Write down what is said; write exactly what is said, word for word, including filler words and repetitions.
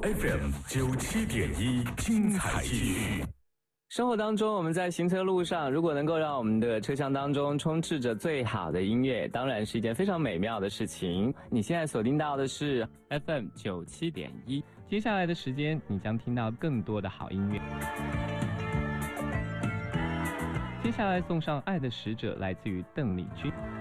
F M 九七点一，精彩继续。 生活当中，我们在行车路上，如果能够让我们的车厢当中充斥着最好的音乐，当然是一件非常美妙的事情。你现在锁定到的是 F M 九七点一，接下来的时间你将听到更多的好音乐。接下来送上《爱的使者》，来自于邓丽君。